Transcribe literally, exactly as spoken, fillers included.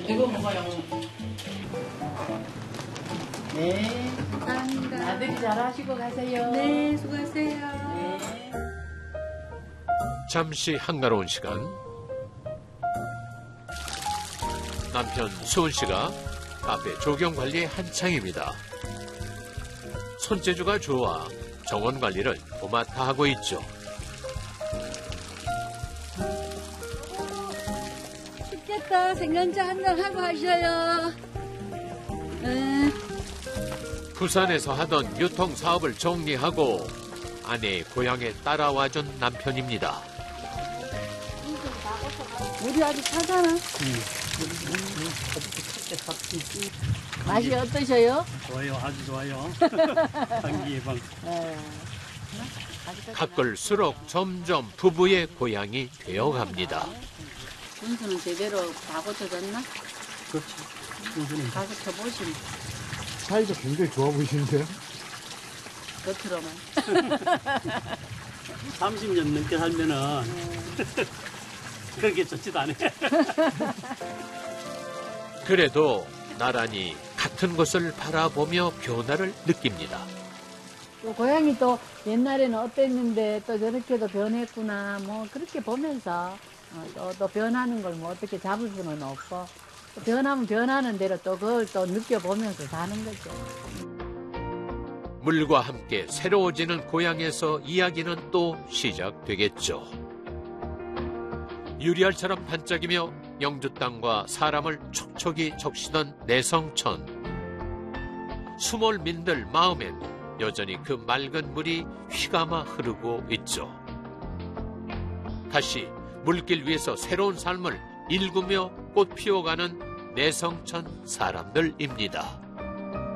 이거 먹어요. 네. 감사합니다. 나들이 잘하시고 가세요. 네, 수고하세요. 네. 잠시 한가로운 시간. 남편 수은 씨가 카페 조경 관리에 한창입니다. 손재주가 좋아 정원 관리를 도맡아 하고 있죠. 춥겠다. 생강차 한잔 하고 하셔요. 음. 부산에서 하던 유통 사업을 정리하고 아내의 고향에 따라와준 남편입니다. 우리 아주 차잖아. 응. 맛이 어떠셔요? 좋아요, 아주 좋아요. 감기 예방. 네. 가꿀수록 점점 부부의 고향이 되어갑니다. 분수는 제대로 다 고쳐졌나? 그렇지. 분수는 가서 쳐보시면 사이가 굉장히 좋아 보이시는데요? 겉으로만. 삼십 년 넘게 살면은 그렇게 좋지도 않아요. 그래도 나란히 같은 곳을 바라보며 변화를 느낍니다. 또 고향이 또 옛날에는 어땠는데 또 저렇게도 변했구나. 뭐 그렇게 보면서 어, 또, 또 변하는 걸 뭐 어떻게 잡을 수는 없고 또 변하면 변하는 대로 또 그걸 또 느껴보면서 사는 거죠. 물과 함께 새로워지는 고향에서 이야기는 또 시작되겠죠. 유리알처럼 반짝이며 영주 땅과 사람을 촉촉이 적시던 내성천. 수몰민들 마음엔 여전히 그 맑은 물이 휘감아 흐르고 있죠. 다시 물길 위에서 새로운 삶을 일구며 꽃 피워가는 내성천 사람들입니다.